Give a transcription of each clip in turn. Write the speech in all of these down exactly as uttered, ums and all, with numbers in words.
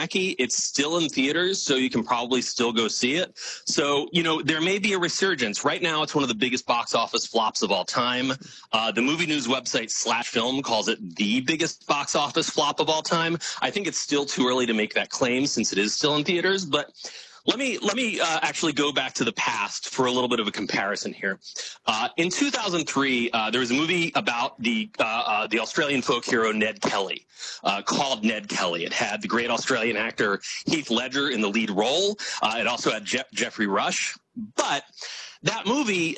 Mackie, it's still in theaters, so you can probably still go see it. So, you know, there may be a resurgence. Right now, it's one of the biggest box office flops of all time. Uh, the movie news website Slash Film calls it the biggest box office flop of all time. I think it's still too early to make that claim since it is still in theaters, but Let me let me uh, actually go back to the past for a little bit of a comparison here. Uh, in two thousand three, uh, there was a movie about the uh, uh, the Australian folk hero Ned Kelly uh, called Ned Kelly. It had the great Australian actor Heath Ledger in the lead role. Uh, it also had Je- Geoffrey Rush. But that movie,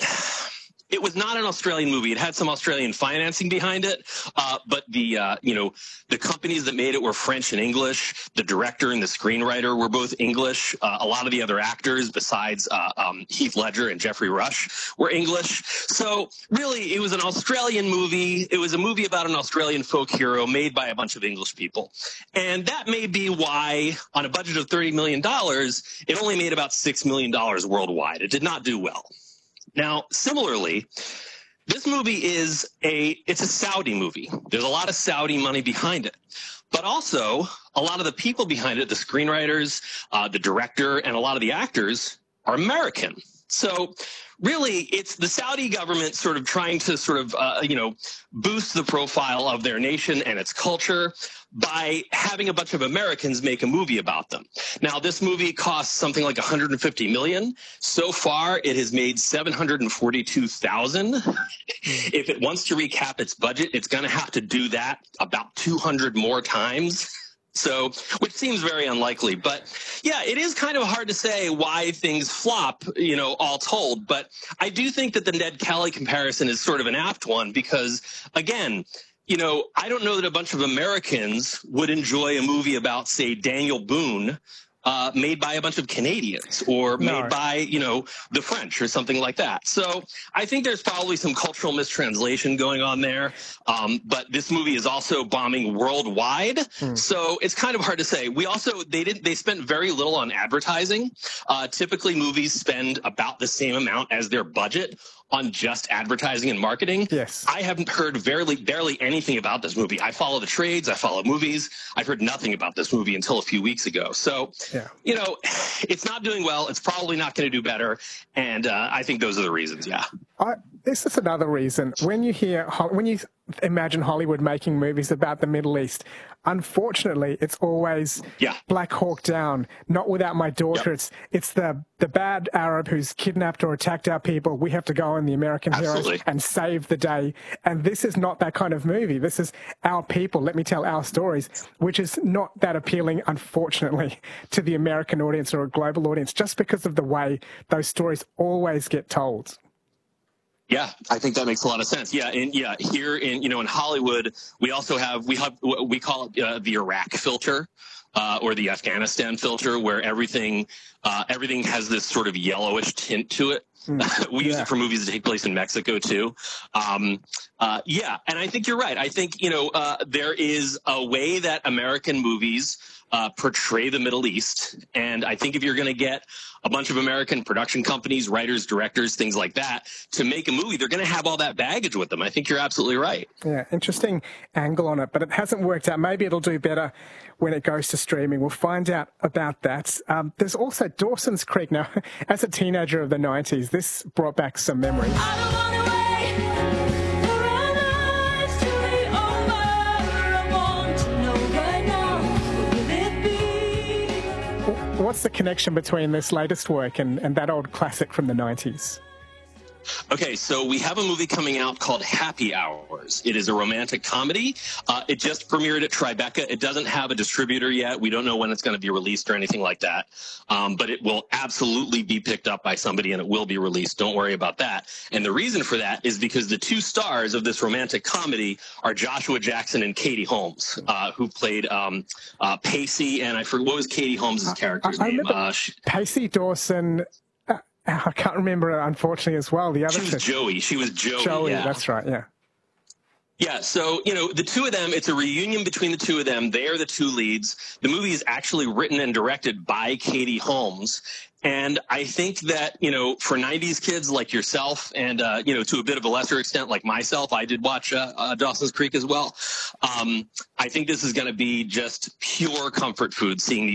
it was not an Australian movie. It had some Australian financing behind it, uh, but the uh, you know the companies that made it were French and English. The director and the screenwriter were both English. Uh, a lot of the other actors, besides uh, um, Heath Ledger and Geoffrey Rush, were English. So really, it was an Australian movie. It was a movie about an Australian folk hero made by a bunch of English people, and that may be why, on a budget of thirty million dollars, it only made about six million dollars worldwide. It did not do well. Now, similarly, this movie is a, it's a Saudi movie. There's a lot of Saudi money behind it. But also, a lot of the people behind it, the screenwriters, uh, the director, and a lot of the actors are American. So really, it's the Saudi government sort of trying to sort of, uh, you know, boost the profile of their nation and its culture by having a bunch of Americans make a movie about them. Now, this movie costs something like one hundred fifty million dollars. So far, it has made seven hundred forty-two thousand dollars. If it wants to recap its budget, it's going to have to do that about two hundred more times. So, which seems very unlikely. But yeah, it is kind of hard to say why things flop, you know, all told. But I do think that the Ned Kelly comparison is sort of an apt one because, again, you know, I don't know that a bunch of Americans would enjoy a movie about, say, Daniel Boone uh, made by a bunch of Canadians or No. made by, you know, the French or something like that. So I think there's probably some cultural mistranslation going on there. Um, but this movie is also bombing worldwide. Hmm. So it's kind of hard to say. We also, they didn't, they spent very little on advertising. Uh, typically movies spend about the same amount as their budget on just advertising and marketing. Yes. I haven't heard barely, barely anything about this movie. I follow the trades. I follow movies. I've heard nothing about this movie until a few weeks ago. So, Yeah. you know, it's not doing well. It's probably not going to do better. And uh, I think those are the reasons, yeah. I, this is another reason. When you hear, when you imagine Hollywood making movies about the Middle East, unfortunately, it's always Yeah. Black Hawk Down, Not Without My Daughter. Yep. It's it's the, the bad Arab who's kidnapped or attacked our people. We have to go on the American Absolutely. heroes and save the day. And this is not that kind of movie. This is our people. Let me tell our stories, which is not that appealing, unfortunately, to the American audience or a global audience, just because of the way those stories always get told. Yeah, I think that makes a lot of sense. Yeah, and yeah, here in you know in Hollywood, we also have we have we call it uh, the Iraq filter uh, or the Afghanistan filter, where everything uh, everything has this sort of yellowish tint to it. Mm, we use yeah. it for movies that take place in Mexico too. Um, uh, yeah, and I think you're right. I think you know uh, there is a way that American movies uh, portray the Middle East, and I think if you're going to get a bunch of American production companies, writers, directors, things like that, to make a movie, they're going to have all that baggage with them. I think you're absolutely right. Yeah, interesting angle on it, but it hasn't worked out. Maybe it'll do better when it goes to streaming. We'll find out about that. Um, there's also Dawson's Creek. Now, as a teenager of the nineties, this brought back some memories. I don't wanna wait for our lives to be over. I want to know right now, will it be? What's the connection between this latest work and, and that old classic from the nineties? Okay, so we have a movie coming out called Happy Hours. It is a romantic comedy. Uh, it just premiered at Tribeca. It doesn't have a distributor yet. We don't know when it's going to be released or anything like that. Um, but it will absolutely be picked up by somebody and it will be released. Don't worry about that. And the reason for that is because the two stars of this romantic comedy are Joshua Jackson and Katie Holmes, uh, who played um, uh, Pacey. And I forget, what was Katie Holmes' character's I, I name? remember Uh, she, Pacey Dawson. I can't remember it, unfortunately, as well. The other she was two. Joey. She was Joey. Joey, yeah. That's right, yeah. Yeah, so, you know, the two of them, it's a reunion between the two of them. They are the two leads. The movie is actually written and directed by Katie Holmes. And I think that, you know, for nineties kids like yourself and, uh, you know, to a bit of a lesser extent like myself, I did watch uh, uh, Dawson's Creek as well. Um, I think this is going to be just pure comfort food, seeing these